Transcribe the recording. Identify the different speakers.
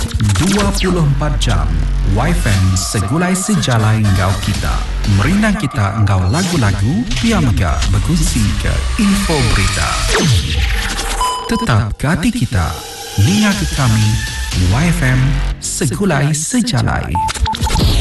Speaker 1: 24 jam YFM segulai sejalai engkau kita. Merinang kita engkau lagu-lagu, Piamega berkongsi ke info berita. Tetap ke hati kita, ninga ke kami, YFM segulai sejalai.